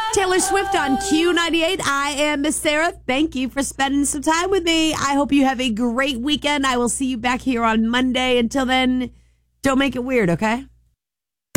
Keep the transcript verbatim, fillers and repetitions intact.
Taylor Swift on Q ninety-eight. I am Miss Sarah. Thank you for spending some time with me. I hope you have a great weekend. I will see you back here on Monday. Until then, don't make it weird, okay?